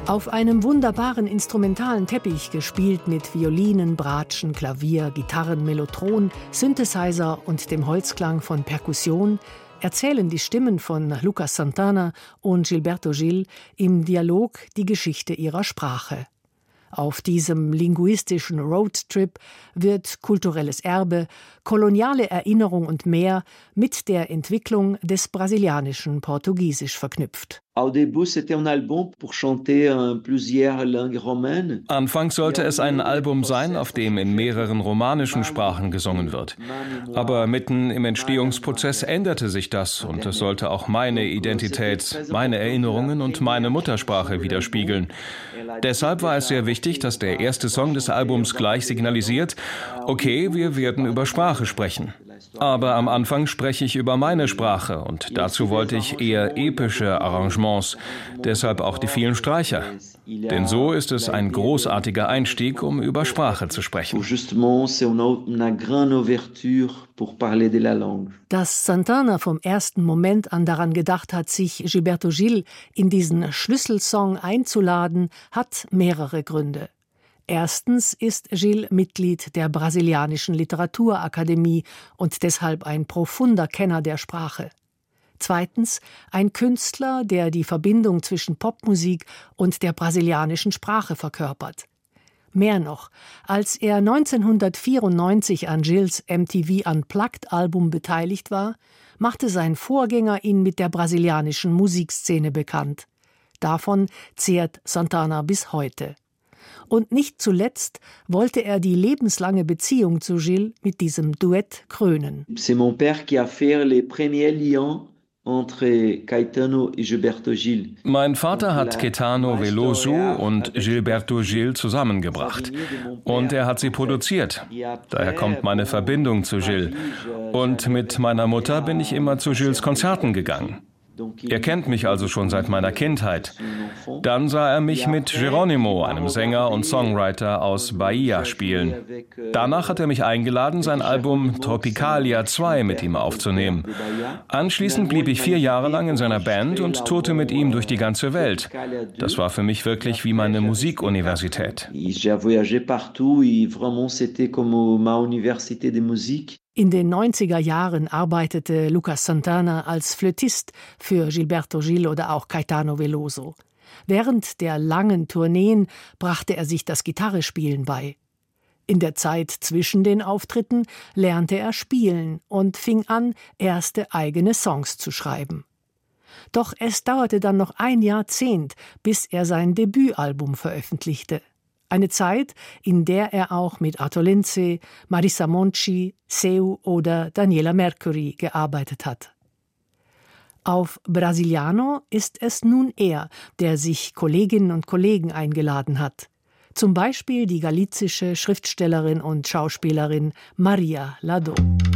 Auf einem wunderbaren instrumentalen Teppich, gespielt mit Violinen, Bratschen, Klavier, Gitarren, Mellotron, Synthesizer und dem Holzklang von Perkussion, erzählen die Stimmen von Lucas Santana und Gilberto Gil im Dialog die Geschichte ihrer Sprache. Auf diesem linguistischen Roadtrip wird kulturelles Erbe, koloniale Erinnerung und mehr mit der Entwicklung des brasilianischen Portugiesisch verknüpft. Anfangs sollte es ein Album sein, auf dem in mehreren romanischen Sprachen gesungen wird. Aber mitten im Entstehungsprozess änderte sich das und es sollte auch meine Identität, meine Erinnerungen und meine Muttersprache widerspiegeln. Deshalb war es sehr wichtig, dass der erste Song des Albums gleich signalisiert, okay, wir werden über Sprache sprechen. Aber am Anfang spreche ich über meine Sprache und dazu wollte ich eher epische Arrangements, deshalb auch die vielen Streicher. Denn so ist es ein großartiger Einstieg, um über Sprache zu sprechen. Dass Santana vom ersten Moment an daran gedacht hat, sich Gilberto Gil in diesen Schlüsselsong einzuladen, hat mehrere Gründe. Erstens ist Gil Mitglied der Brasilianischen Literaturakademie und deshalb ein profunder Kenner der Sprache. Zweitens ein Künstler, der die Verbindung zwischen Popmusik und der brasilianischen Sprache verkörpert. Mehr noch, als er 1994 an Gils MTV Unplugged-Album beteiligt war, machte sein Vorgänger ihn mit der brasilianischen Musikszene bekannt. Davon zehrt Santana bis heute. Und nicht zuletzt wollte er die lebenslange Beziehung zu Gil mit diesem Duett krönen. C'est mon père qui a fait les premiers liens entre Caetano et Gilberto Gil. Mein Vater hat Caetano Veloso und Gilberto Gil zusammengebracht. Und er hat sie produziert. Daher kommt meine Verbindung zu Gil. Und mit meiner Mutter bin ich immer zu Gils Konzerten gegangen. Er kennt mich also schon seit meiner Kindheit. Dann sah er mich mit Geronimo, einem Sänger und Songwriter aus Bahia, spielen. Danach hat er mich eingeladen, sein Album Tropicalia 2 mit ihm aufzunehmen. Anschließend blieb ich 4 Jahre lang in seiner Band und tourte mit ihm durch die ganze Welt. Das war für mich wirklich wie meine Musikuniversität. In den 90er Jahren arbeitete Lucas Santana als Flötist für Gilberto Gil oder auch Caetano Veloso. Während der langen Tourneen brachte er sich das Gitarrespielen bei. In der Zeit zwischen den Auftritten lernte er spielen und fing an, erste eigene Songs zu schreiben. Doch es dauerte dann noch ein Jahrzehnt, bis er sein Debütalbum veröffentlichte. Eine Zeit, in der er auch mit Arthur Lindsay, Marisa Monti, Seu oder Daniela Mercury gearbeitet hat. Auf Brasiliano ist es nun er, der sich Kolleginnen und Kollegen eingeladen hat. Zum Beispiel die galizische Schriftstellerin und Schauspielerin Maria Lado.